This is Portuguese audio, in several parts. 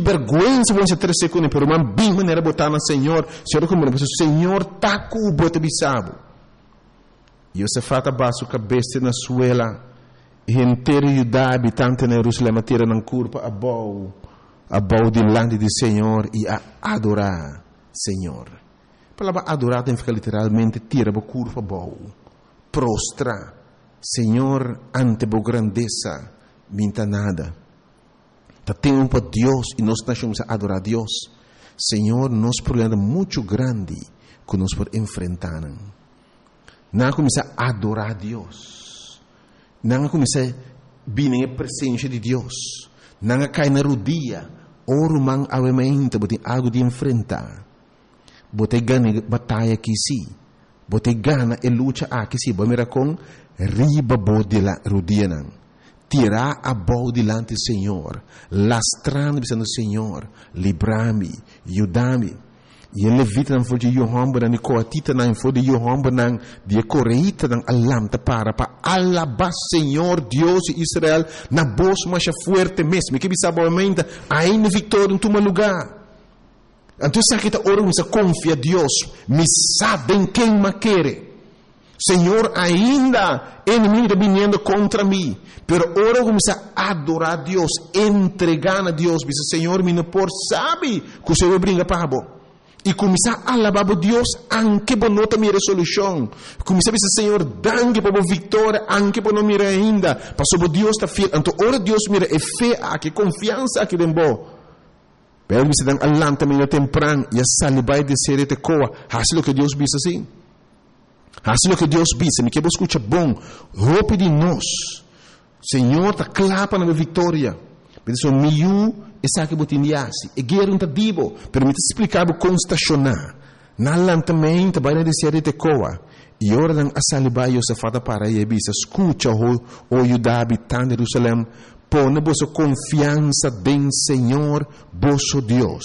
vergüenza vão ser 3 segundos, pero man bem maneira botar na Senhor, Senhor como o Senhor tá com o bote bisabo. E você fata baixo cabeça na suela, e inteiro Judá habitante na Jerusalém tira na curva a bau delante do Senhor e a adorar Senhor. A palavra adorar tem que ficar literalmente tira a curva bau, prostra, Senhor ante a grandeza, minta nada. Tá tempo para Deus e nós estamos a adorar a Deus. Senhor, nós problema muito grande que nós podemos enfrentar. Não começar a adorar a Deus. Não começar a vir a presença de Deus. Não cair na rodilha. Oro man avemento, botem algo de enfrentar. Botem gana batalha aqui sim. Botem gana e luta aqui sim. Bom, mira com riba bode la rodilha não. Tirar a bola delante do Senhor, lastrando dizendo Senhor, livra-me, ajuda-me. E ele levita não foi de Yohamba, não coatita não foi de Yohamba, não de correita não alamta para alabar Senhor Deus de Israel na voz mais forte mesmo. Que bisa boamente ainda vitória em teu lugar. Então se aqui tá orando, se confia Deus, me sabem quem me quer. Senhor, ainda inimigo vindo contra mim, pero ora começar a adorar a Deus, entregar a Deus, diz Senhor, me não por sabe que o Senhor brinca para bo. E começar a alabar a Deus, anche por nota minha resolução. Começar a dizer Senhor, dangue para a vitória, anche por não mira ainda, passou Deus está fiel. Então ora Deus mira é fé, aqui confiança aqui dentro. Pero você dá alanta minha temprano e a salibai de ser te coa, assim que Deus diz assim. Assim que Deus diz, me que você escuta bom, roupa de nós. Senhor, está clapa na vitória. Mas o meu é que você indiasse. E guerra não está divo. Permite explicar como estacionar. Na lantamento, vai na descer de coa. E ora não a salibai e o fata para e bisa. Escuta o Judá habitante de Jerusalém. Põe vossa confiança em Senhor, vosso Deus.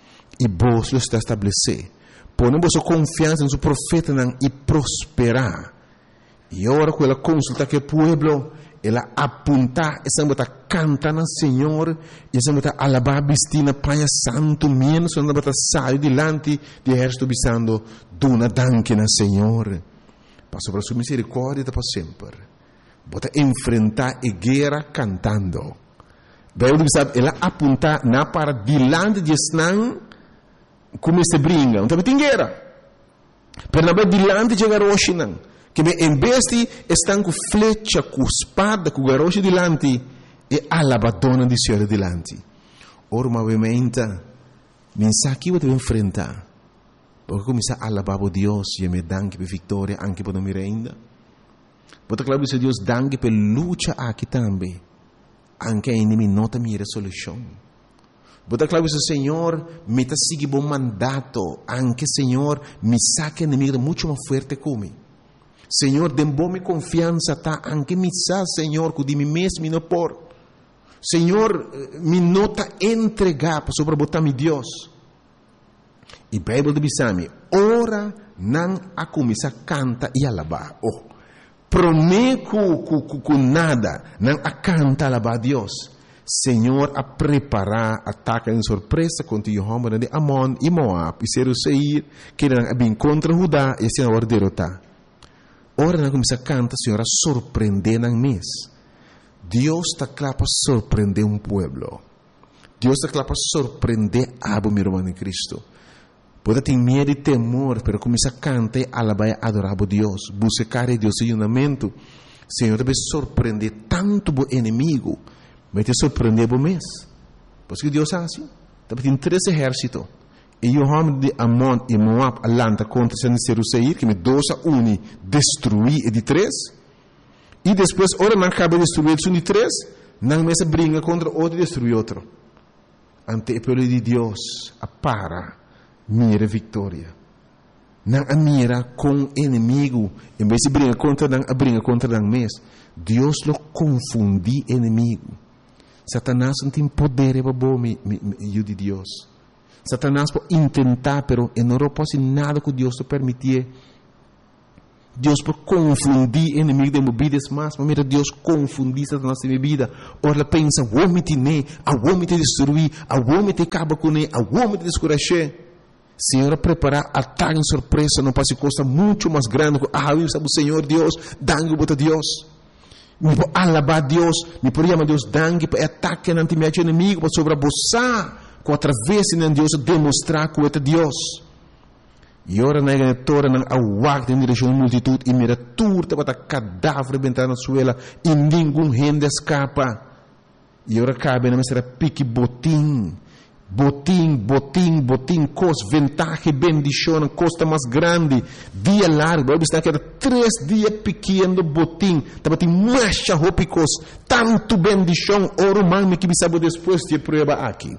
E vos lo está estabelecer. Põe vossa confiança no profeta e prosperar. E ora com ela consulta que o povo, ela aponta, essa bota canta na Senhor, e essa bota alabar bistina Pai Santo, menos essa bota sai delante de exército bisando, dona danke na Senhor. Passo para sua misericórdia para sempre. Bota enfrentar a guerra cantando. Ela aponta na para delante de Esnan, como se brinca, então tem guerra. Pero na delante de garoche não. Que em vez de estar com flecha, com espada, com garoche delante, e alabadona de Senhor delante. Ora, obviamente, mensagem que você vai enfrentar. Porque começar a alabar a Deus e me danke por vitória, anche por não me ainda. Porque claro que Deus danke por luta aqui também. Anche a inimigo nota minha resolução. Porque claro que o Senhor me está seguindo bom mandato, anche Senhor me saque inimigo muito mais forte como. Senhor, dê-me confiança, tá? Anche me sa, Senhor, que de mim mesmo não por. Senhor, me nota entregar para sobre botar meu Deus. E a Bíblia diz-me, ora não a começar a cantar e alabar. Oh, prometo com nada, não a cantar e alabar a Deus. Senhor, a preparar ataque em surpresa contra Jehová de Amon e Moab e Seir, que eram bem contra Judá e assim a derrotar. Ora não começa a cantar, Senhor, a surpreender na mês. Deus está claro para surpreender um povo. Deus está claro para surpreender a meu irmão em Cristo. Pode ter medo e temor, mas começa a cantar e alabar e adorar a Deus. Buscar a Deus em unamento. Senhor, deve surpreender tanto o inimigo, vai te surpreender o mês. Por isso que Deus é assim. Tem 3 exércitos. E Jehová de Amon e Moab alanta contra Seir, que me 2-1 destruir e de 3. E depois, ora não acaba de destruir o de 3, não mais briga contra outro e destruir outro. Ante o povo de Deus, para, mira vitória. Não a mira com inimigo, em vez de briga contra não mês. Deus lo confundi inimigo. Satanás não tem poder para bom de Deus. Satanás pode tentar, pero não pode nada que Deus te permitir. Deus por confundir inimigo de movidas mais, mas mira Deus confundir a nossa vida. Ora pensa, o homem te ne, o homem te destruir, o homem te acaba com ne, o homem te descurache. Senhor, preparar ataque em surpresa, não passa coisa muito mais grande. Eu sabe o Senhor Deus, dangue bota Deus. Me por alabar Deus, me por chamar Deus dangue para ataque ante meu inimigo, para sobreabusar, com através de Deus demonstrar que é Deus. E ora na igreja não awak em direção à multidão e mira turta para cadáver bentar na suela e nenhum rende escapa. E ora cabe na mestra pique botim, cos ventaja bendição, costa mais grande, dia largo, hoje está que era 3 dias pequeno botim, estava tem marcha ropicos, tanto bendição, ora man me que sabe depois de prova aqui,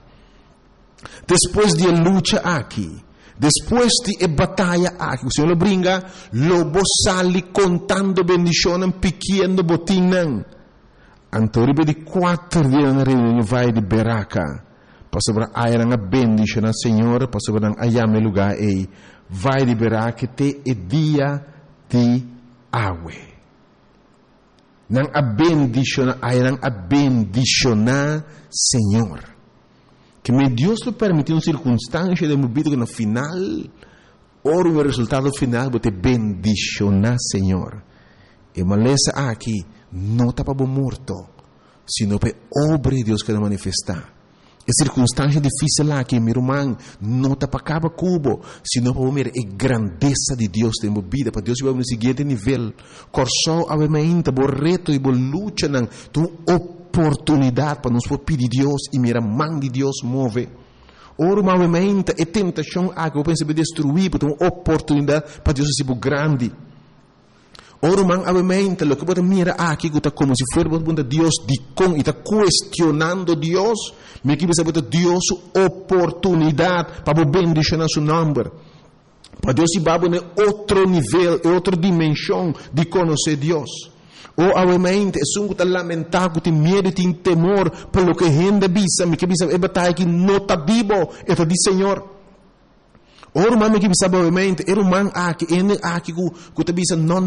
depois de luta aqui. Depois de batalha aqui, o Senhor brinca, lobo sali contando bendição pequeno botinho. Antoribe de 4 dias na reunião vai de Beraca. Pastor a era a bendição ao Senhor, pastor a ayame lugar aí. Vai de Beraca te é dia de água. Nang a bendição, a era a bendicionar Senhor. Que me Deus lhe permitiu uma circunstância de movido que no final, ora o resultado final, você bendicionar Senhor. E maleza aqui, não está para morto, sino para obra de Deus que vai manifestar. E circunstância difícil aqui, meu irmão, não está para cada cubo, sino para ver a grandeza de Deus de movida, para Deus vai no seguinte nível. Corso, obviamente, por reto e por luta, tu oportunidade para nos pedir Deus e mira mão de Deus move. Ora, novamente, a tentação que eu penso destruir, porque uma oportunidade para Deus ser grande. Ora, novamente, o que você mira aqui, está como se fosse Deus de com e está questionando Deus, me que você Deus oportunidade para bendicionar seu nome. Para Deus ir para outro nível, outra dimensão de conhecer Deus. Ou obviamente é um que lamentar, que tem medo, tem temor pelo que gente bisa, me que bisa é batalha que não está vivo, é de Senhor. Ora mami que bisa obviamente, era man aqui, que te bisa não,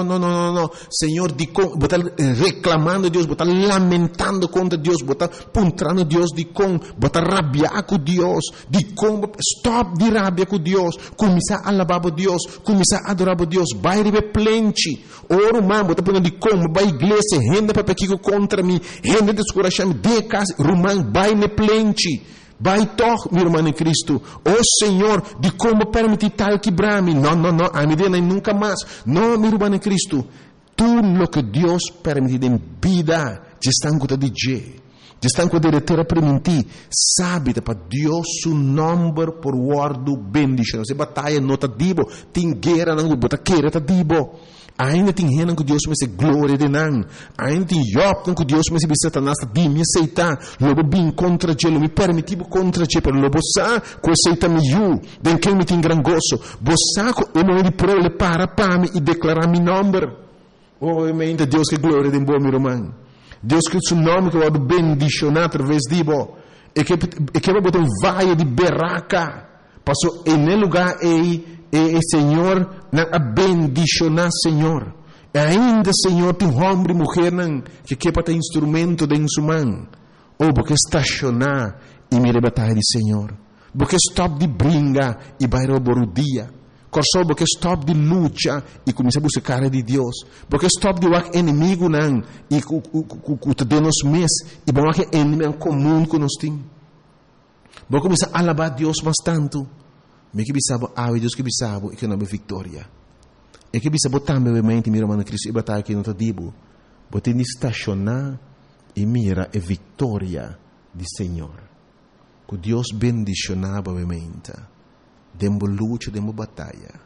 Senhor, de com, botar reclamando Deus, botar lamentando contra Deus, botar puntrando Deus de com, botar rabiar com Deus, de com, stop de rabia com Deus, começar a alabar Deus, começar a adorar Deus, vai receber plente. Ora man, botar punando de com, vai igreja, renda para pequeno contra mim, renda descorachar-me, de casa, rumang, vai ne plente. Vai toch, meu irmão em Cristo. Oh Senhor, de como permitir tal quebrar-me? Não, a minha vida nunca mais. Não, meu irmão em Cristo. Tudo o que Deus permite em vida, já está com de Deus. Já está com de ter a permitir. Sabe, para Deus, o nome por guardo bendição. Se batalha não está dibo, tem guerra não está queira está dibo. Ainda tem gente que Deus me se glória de não. Ainda tem Job que Deus me se Satanás de me aceitar. Logo bem contra ele, me permitiu contra ele, pero logo sa que aceita me eu, den que me tem gran gozo. Bosa ko eu me prole para me e declarar meu nome. Oh, ainda Deus que glória de bom meu irmão. Deus que o seu nome que vai bendicionar através de bo. E que vai botar vai de Beraca. Passou em lugar aí e Senhor, a bendicionar Senhor. E ainda Senhor tem homem e mulher que quer ter instrumento de sua mão. Ou porque estacionar e me batalha de Senhor. Porque stop de brinca e vai roubar o dia. Corso porque stop de luta e começa a buscar de Deus. Porque stop de o inimigo não e que de nos mês e bom que inimigo comum que nós temos. Porque começa a alabar Deus bastante. Me que bisabo, Deus que bisabo, e que não é vitória. E que bisabo também, obviamente, meu irmão Cristo, e batalha que não está dibo. Bote de estacionar e mira a vitória do Senhor. Que Deus bendicionava, obviamente. Dembo luta, dembo batalha.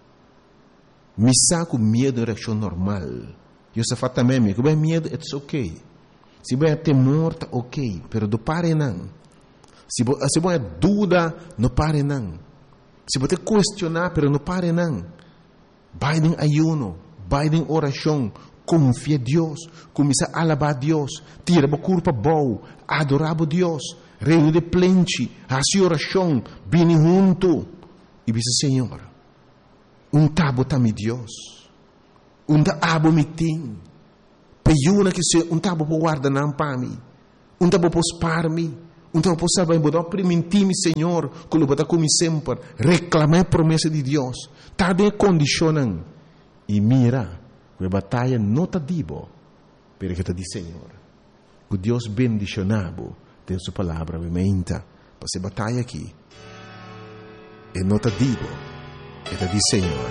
Me saco medo em reação normal. Eu só falo também, que bem medo, it's ok. Se bem temor, tá ok. Pero do pare não. Se bem dúvida, não pare não. Se você questionar, pero não pare não. Vai em ayuno, vai em oração, confia em Deus, começa a alabar a Deus, tira a culpa boa, adorar a Deus, reino de plente, a oração, vem junto. E diz, Senhor, tabo também Deus. Unta abo miting. Peyuna que se unta bo guarda nam pami. Unta bo posparmi. Unta bo saber bodo primentimi Senhor, quando bota como sempre, reclamar a promessa de Deus. Tá de condicionam. E mira, que batalha não tá dibo, porque tá de Senhor. Que Deus bendicionabo, tem sua palavra, menta, para se batalha aqui. E não tá dibo, e tá de Senhor.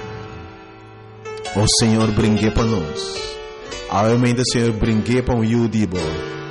O Senhor brinque para nós. Obviamente o Senhor brinque para um dibo.